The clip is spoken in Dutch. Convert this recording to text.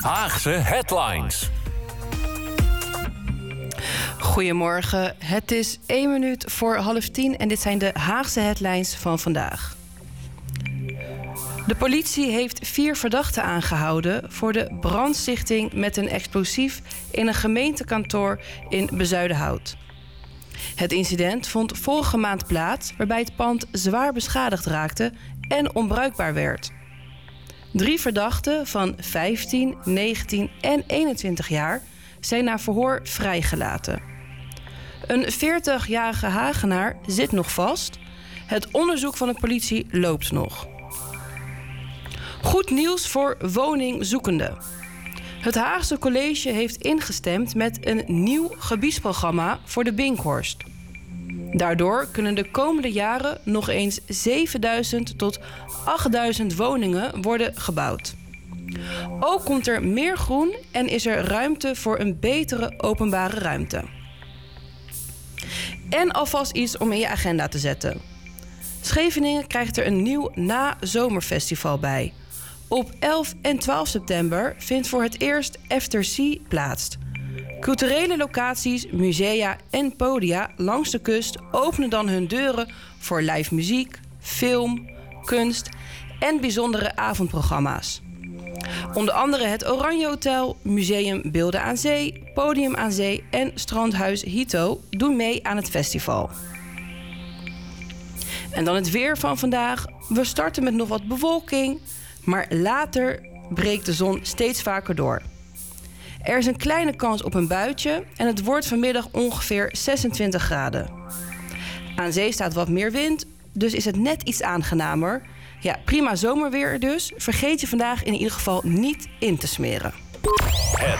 Haagse Headlines. Goedemorgen, het is 1 minuut voor 9:30 en dit zijn de Haagse headlines van vandaag. De politie heeft 4 verdachten aangehouden voor de brandstichting met een explosief in een gemeentekantoor in Bezuidenhout. Het incident vond vorige maand plaats waarbij het pand zwaar beschadigd raakte en onbruikbaar werd. 3 verdachten van 15, 19 en 21 jaar zijn na verhoor vrijgelaten. Een 40-jarige Hagenaar zit nog vast. Het onderzoek van de politie loopt nog. Goed nieuws voor woningzoekenden. Het Haagse College heeft ingestemd met een nieuw gebiedsprogramma voor de Binkhorst. Daardoor kunnen de komende jaren nog eens 7000 tot 8000 woningen worden gebouwd. Ook komt er meer groen en is er ruimte voor een betere openbare ruimte. En alvast iets om in je agenda te zetten. Scheveningen krijgt er een nieuw nazomerfestival bij. Op 11 en 12 september vindt voor het eerst After Sea plaats. Culturele locaties, musea en podia langs de kust openen dan hun deuren voor live muziek, film, kunst en bijzondere avondprogramma's. Onder andere het Oranje Hotel, Museum Beelden aan Zee, Podium aan Zee en Strandhuis Hito doen mee aan het festival. En dan het weer van vandaag. We starten met nog wat bewolking, maar later breekt de zon steeds vaker door. Er is een kleine kans op een buitje en het wordt vanmiddag ongeveer 26 graden. Aan zee staat wat meer wind, dus is het net iets aangenamer. Ja, prima zomerweer dus. Vergeet je vandaag in ieder geval niet in te smeren.